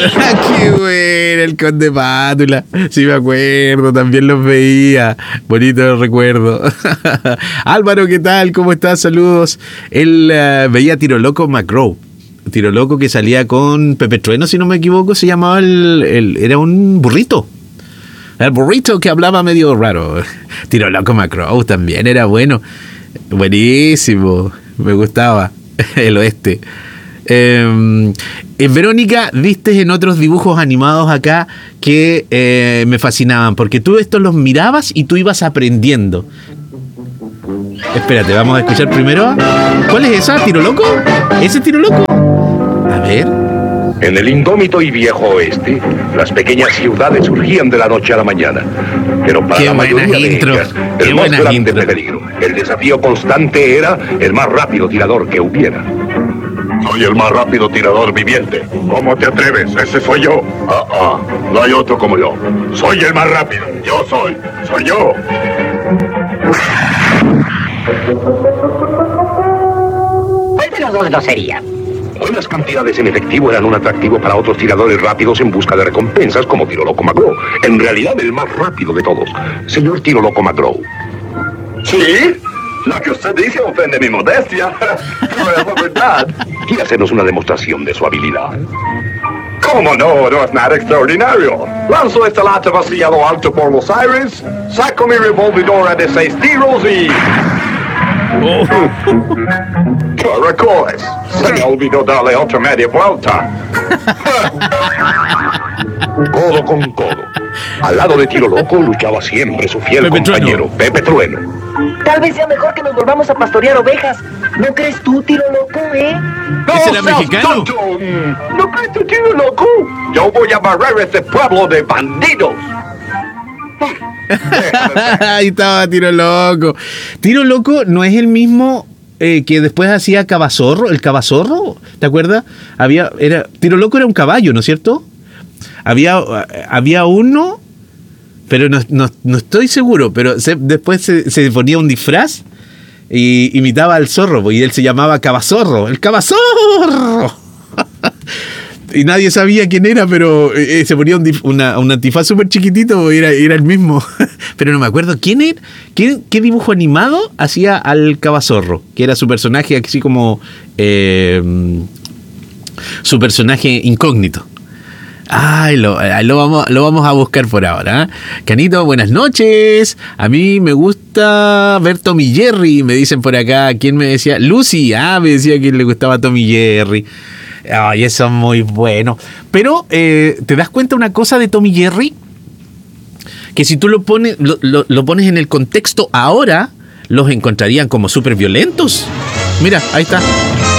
Qué bueno, el Conde Pátula. Sí me acuerdo, también los veía. Bonito recuerdo. Álvaro, ¿qué tal? ¿Cómo estás? Saludos. Él veía Tiro Loco McGraw. Tiro Loco que salía con Pepe Trueno, si no me equivoco, se llamaba era un burrito. El burrito que hablaba medio raro. Tiro Loco McGraw también era bueno. Buenísimo. Me gustaba. El oeste. Verónica, viste en otros dibujos animados acá que me fascinaban, porque tú estos los mirabas y tú ibas aprendiendo. Espérate, vamos a escuchar primero. ¿Cuál es esa? ¿Tiro Loco? ¿Ese Tiro Loco? A ver. En el indómito y viejo oeste, las pequeñas ciudades surgían de la noche a la mañana. Pero para la mayoría de ellas, el más grande peligro, el desafío constante era el más rápido tirador que hubiera. Soy el más rápido tirador viviente. ¿Cómo te atreves? Ese soy yo. No hay otro como yo. Soy el más rápido. Soy yo. ¿Cuál de los dos no sería? Buenas cantidades en efectivo eran un atractivo para otros tiradores rápidos en busca de recompensas como Tiro Loco McGraw. En realidad, el más rápido de todos. Señor Tiro Loco McGraw. ¿Sí? Lo que usted dice ofende mi modestia. Pero es la verdad. ¿Quiere hacernos una demostración de su habilidad? ¿Cómo no? No es nada extraordinario. Lanzo esta lata vacía a lo alto por los aires, saco mi revolvidora de 6 tiros y... Caracoles. Se me olvidó darle otra media vuelta. Codo con codo. Al lado de Tiro Loco luchaba siempre su fiel compañero, Pepe Trueno. Tal vez sea mejor que nos volvamos a pastorear ovejas. ¿No crees tú, Tiro Loco, ¿Ese era mexicano? ¿No crees tú, Tiro Loco? Yo voy a barrer este pueblo de bandidos. Ahí estaba Tiro Loco. Tiro Loco no es el mismo que después hacía Cabazorro. ¿El Cabazorro? ¿Te acuerdas? Tiro Loco era un caballo, ¿no es cierto? Había uno, pero no estoy seguro, pero después se ponía un disfraz y imitaba al zorro, y él se llamaba Cabazorro. ¡El Cabazorro! Y nadie sabía quién era, pero se ponía un antifaz súper chiquitito, era el mismo. Pero no me acuerdo quién era. ¿Qué dibujo animado hacía al Cabazorro? Que era su personaje, así como su personaje incógnito. Lo vamos a buscar por ahora. Canito, buenas noches. A mí me gusta ver Tom y Jerry, me dicen por acá. ¿Quién me decía? Lucy. Me decía que le gustaba Tom y Jerry. Ay, eso es muy bueno. Pero, ¿te das cuenta una cosa de Tom y Jerry? Que si tú lo pones en el contexto ahora, los encontrarían como súper violentos. Mira, ahí está.